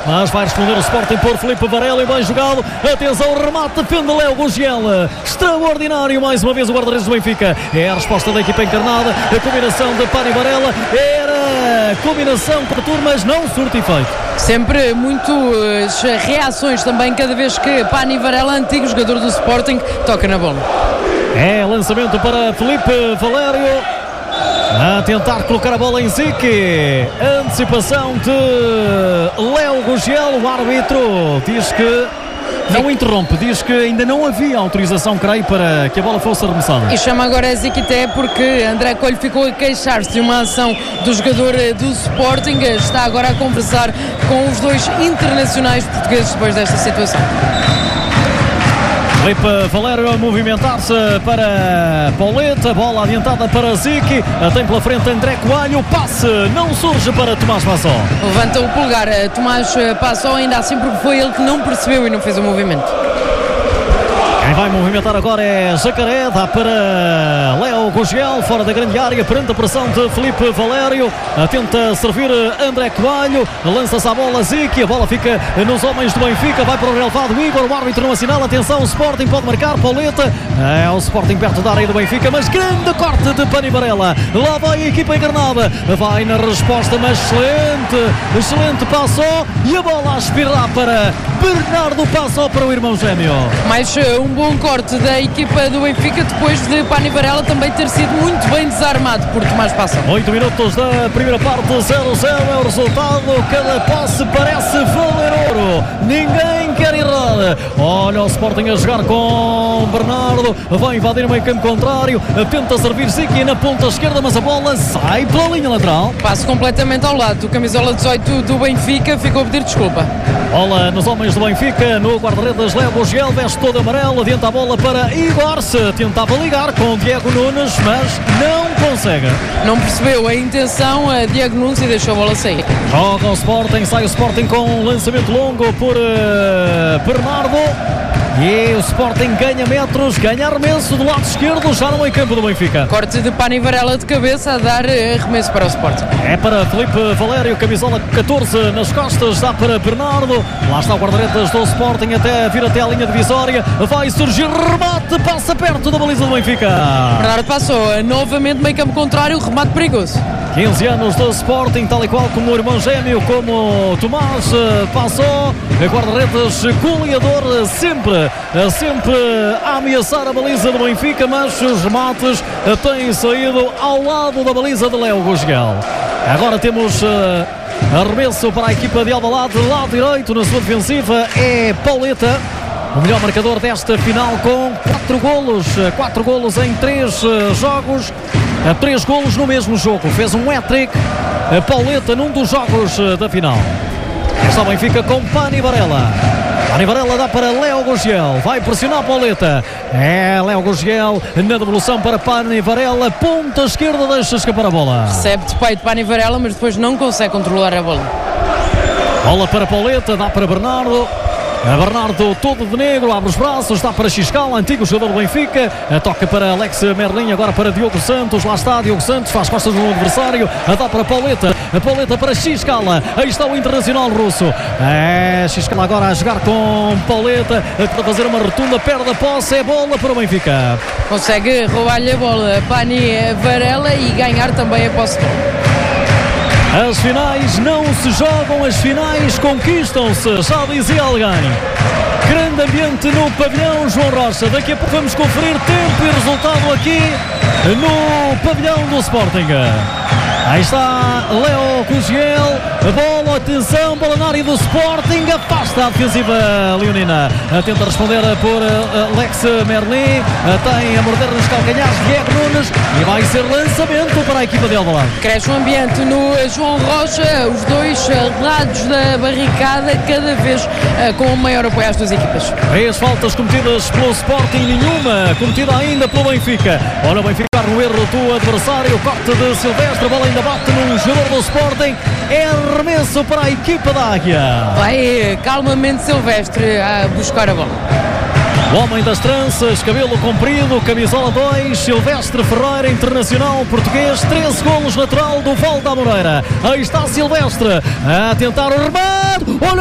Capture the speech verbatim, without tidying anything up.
mas vai responder o Sporting por Filipe Varela e bem jogado. Atenção, remate, defende Léo Gurgel. Extraordinário, mais uma vez o guarda-redes do Benfica. É a resposta da equipa encarnada. A combinação de Pani Varela era combinação para turmas, não surte efeito. Sempre muitas reações também cada vez que Pani Varela, antigo jogador do Sporting, toca na bola. É lançamento para Filipe Valério a tentar colocar a bola em Zique. Antecipação de Léo Gurgel. O árbitro diz que não interrompe, diz que ainda não havia autorização, creio, para que a bola fosse arremessada. E chama agora a Ziquité porque André Coelho ficou a queixar-se de uma ação do jogador do Sporting. Está agora a conversar com os dois internacionais portugueses depois desta situação. Filipe Valério a movimentar-se para Pauleta, bola adiantada para Zique, tem pela frente André Coelho, passe não surge para Tomás Passó. Levanta o polegar, Tomás Passó ainda assim porque foi ele que não percebeu e não fez o movimento. Quem vai movimentar agora é Jacaré, dá para Léo Gurgel, fora da grande área, perante a pressão de Filipe Valério, tenta servir André Coelho, lança-se a bola Zique, a bola fica nos homens do Benfica, vai para o relevado Igor, o árbitro não assinala, atenção, o Sporting pode marcar, Pauleta, é o Sporting perto da área do Benfica, mas grande corte de Pani Varela, lá vai a equipa encarnada, vai na resposta, mas excelente, excelente Passó, e a bola a aspirar para Bernardo Passó, para o irmão gêmeo. Mais um bom corte da equipa do Benfica depois de Pani Varela também ter sido muito bem desarmado por Tomás Passó. oito minutos da primeira parte, zero a zero é o resultado, cada passe parece valer ouro, ninguém quer errar. Olha o Sporting a jogar com Bernardo, vai invadir o meio campo contrário, tenta servir Zique na ponta esquerda, mas a bola sai pela linha lateral. Passe completamente ao lado, o camisola dezoito do Benfica ficou a pedir desculpa. Bola nos homens do Benfica, no guarda-redes Léo Gurgel, veste todo amarelo, adianta a bola para Igor, se tentava ligar com o Diego Nunes, mas não consegue. Não percebeu a intenção, a Diego Nunes, e deixou a bola sair. Joga o Sporting, sai o Sporting com um lançamento longo por uh, Bernardo. E o Sporting ganha metros, ganha arremesso do lado esquerdo, já no meio campo do Benfica. Corte de Pani Varela de cabeça a dar arremesso para o Sporting. É para Filipe Valério, camisola catorze nas costas, dá para Bernardo. Lá está o guarda-redes do Sporting até vir até a linha divisória. Vai surgir remate, passa perto da baliza do Benfica. Bernardo passou, novamente meio campo contrário, remate perigoso. quinze anos do Sporting, tal e qual como o irmão gêmeo, como Tomás Passó, guarda-redes goleador, sempre, sempre a ameaçar a baliza do Benfica, mas os remates têm saído ao lado da baliza de Léo Gurgel. Agora temos uh, arremesso para a equipa de Alvalade, lado direito na sua defensiva é Pauleta. O melhor marcador desta final com quatro golos, quatro golos em três uh, jogos, uh, três golos no mesmo jogo, fez um hat-trick, uh, Pauleta num dos jogos uh, da final. Está o Benfica com Pani Varela. Pani Varela dá para Léo Gurgel, vai pressionar a Pauleta, é Léo Gurgel na devolução para Pani Varela, ponta esquerda, deixa escapar a bola. Recebe de peito Pani Varela, mas depois não consegue controlar a bola. Bola para Pauleta, dá para Bernardo. A Bernardo todo de negro, abre os braços, dá para Xiscal, antigo jogador do Benfica, a toca para Alex Merlin, agora para Diogo Santos, lá está Diogo Santos, faz costas do adversário, a dá para Pauleta, a Pauleta para Xiscal, aí está o internacional russo, é Xiscal agora a jogar com Pauleta, para fazer uma rotunda, perde a posse, é bola para o Benfica. Consegue roubar-lhe a bola, Pani Varela, e ganhar também a posse. As finais não se jogam, as finais conquistam-se, já dizia alguém. Grande ambiente no pavilhão João Rocha. Daqui a pouco vamos conferir tempo e resultado aqui no pavilhão do Sporting. Aí está Léo Gurgel, a bola, atenção, bola na área do Sporting, afasta a defensiva leonina, tenta responder por Alex Merlin, tem a morder nos calcanhares Diego Nunes e vai ser lançamento para a equipa de Alvalade. Cresce o ambiente no João Rocha, os dois lados da barricada, cada vez com maior apoio às duas equipas. Três faltas cometidas pelo Sporting, nenhuma cometida ainda pelo Benfica. Olha o Benfica no erro do adversário, corte de Silvestre, a bola ainda bate num jogador do Sporting, é arremesso para a equipa da Águia. Vai calmamente Silvestre a buscar a bola. O homem das tranças, cabelo comprido, camisola dois, Silvestre Ferreira, internacional português, treze golos natural do Val da Moreira. Aí está Silvestre a tentar o remate. Olha